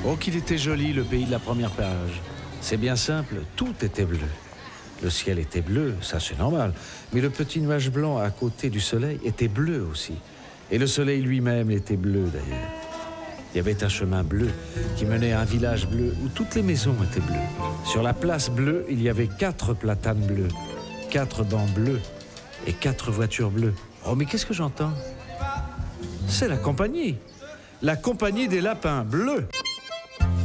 Oh, qu'il était joli, le pays de la première page. C'est bien simple, tout était bleu. Le ciel était bleu, ça c'est normal. Mais le petit nuage blanc à côté du soleil était bleu aussi. Et le soleil lui-même était bleu d'ailleurs. Il y avait un chemin bleu qui menait à un village bleu où toutes les maisons étaient bleues. Sur la place bleue, il y avait 4 platanes bleus, 4 bancs bleus et 4 voitures bleues. Oh, mais qu'est-ce que j'entends? C'est la compagnie des lapins bleus.